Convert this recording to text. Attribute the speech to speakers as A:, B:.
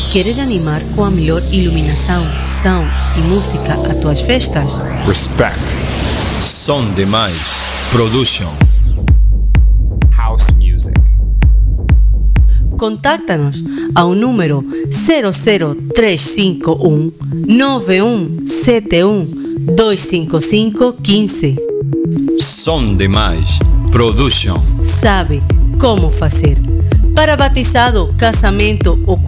A: Queres animar com a melhor iluminação, som e música as tuas festas?
B: Respect. Som Demais Production.
C: House music.
A: Contacta-nos ao número 00351 9171 255 15.
B: Som Demais Production.
A: Sabe como fazer. Para batizado, casamento ou